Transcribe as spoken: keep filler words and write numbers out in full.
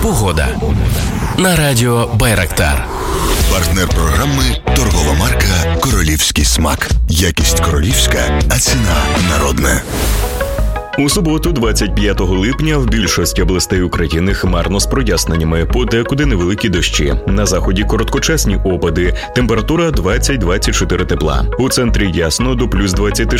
Погода на радіо Байрактар. Партнер програми – торгова марка «Королівський смак». Якість королівська, а ціна народна. У суботу, двадцять п'ятого липня, в більшості областей України хмарно з проясненнями, подекуди невеликі дощі. На заході короткочасні опади, температура двадцять - двадцять чотири тепла. У центрі ясно до плюс двадцять